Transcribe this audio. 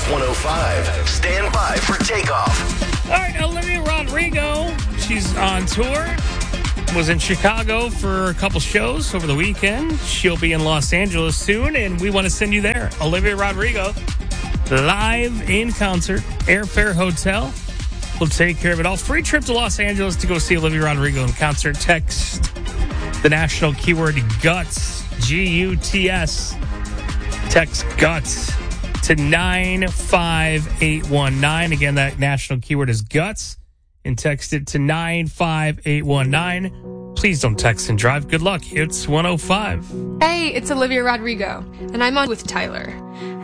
105. Stand by for takeoff. All right, Olivia Rodrigo. She's on tour. Was in Chicago for a couple shows over the weekend. She'll be in Los Angeles soon, and we want to send you there. Olivia Rodrigo, live in concert, airfare, hotel. We'll take care of it all. Free trip to Los Angeles to go see Olivia Rodrigo in concert. Text the national keyword GUTS, G-U-T-S. Text GUTS to 95819. Again, that national keyword is GUTS. And text it to 95819. Please don't text and drive. Good luck. It's 105. Hey, it's Olivia Rodrigo, and I'm on with Tyler.